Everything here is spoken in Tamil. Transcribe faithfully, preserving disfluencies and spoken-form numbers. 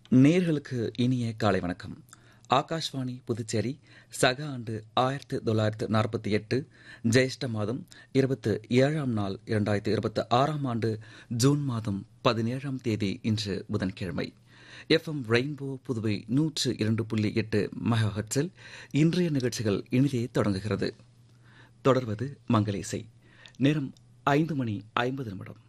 நேர்களுக்கு இனிய காலை வணக்கம். ஆகாஷ்வாணி புதுச்சேரி சக ஆண்டு ஆயிரத்து தொள்ளாயிரத்து நாற்பத்தி எட்டு ஜெயஷ்ட மாதம் இருபத்தி ஏழாம் நாள் இரண்டாயிரத்து இருபத்தி ஆறாம் ஆண்டு ஜூன் மாதம் பதினேழாம் தேதி இன்று புதன்கிழமை. எஃப்எம் ரெயின்போ புதுவை நூற்று இரண்டு புள்ளி எட்டு மெகாஹெர்ட்ஸில் இன்றைய நிகழ்ச்சிகள் இனிதே தொடங்குகிறது. தொடர்வது மங்கள இசை. நேரம் ஐந்து மணி ஐம்பது நிமிடம்.